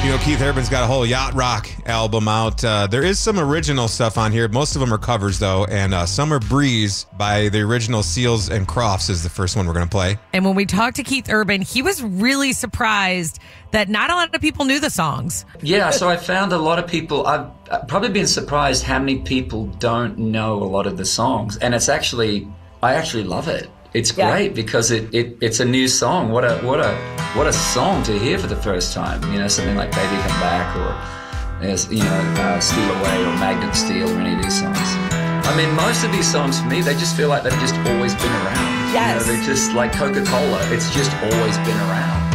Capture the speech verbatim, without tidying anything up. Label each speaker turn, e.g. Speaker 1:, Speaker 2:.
Speaker 1: You know, Keith Urban's got a whole yacht rock album out. Uh, there is some original stuff on here. Most of them are covers, though. And uh, Summer Breeze by the original Seals and Crofts is the first one we're going to play.
Speaker 2: And when we talked to Keith Urban, he was really surprised that not a lot of people knew the songs.
Speaker 3: Yeah, so I found a lot of people, I've probably been surprised how many people don't know a lot of the songs. And it's actually, I actually love it. It's
Speaker 4: Yeah.
Speaker 3: great because it, it it's a new song. What a what a what a song to hear for the first time. You know, something like "Baby Come Back" or there's you know uh, "Steal Away" or "Magnet Steel" or any of these songs. I mean, most of these songs for me, they just feel like they've just always been around.
Speaker 4: Yes.
Speaker 3: You know, they're just like Coca-Cola. It's just always been around.